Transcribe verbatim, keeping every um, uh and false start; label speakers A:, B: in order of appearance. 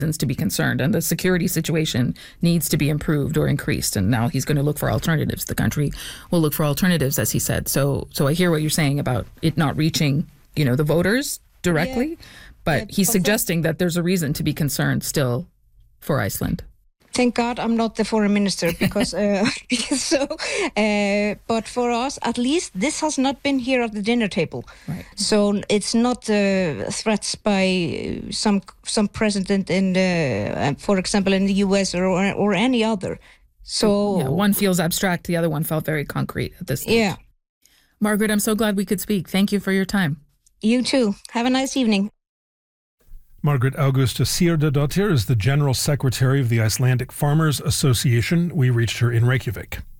A: to be concerned, and the security situation needs to be improved or increased. And now he's going to look for alternatives. The country will look for alternatives, as he said. So, so I hear what you're saying about it not reaching, you know, the voters directly, yeah. but yeah, he's suggesting that there's a reason to be concerned still for Iceland.
B: Thank God I'm not the foreign minister, because uh, because so. Uh, but for us, at least, this has not been here at the dinner table.
A: Right.
B: So it's not uh, threats by some some president in the, for example, in the U S or or, or any other. So
A: yeah, one feels abstract, the other one felt very concrete at this stage.
B: Yeah.
A: Margaret, I'm so glad we could speak. Thank you for your time.
B: You too. Have a nice evening.
C: Margaret Augusta Sierdadottir is the General Secretary of the Icelandic Farmers Association. We reached her in Reykjavik.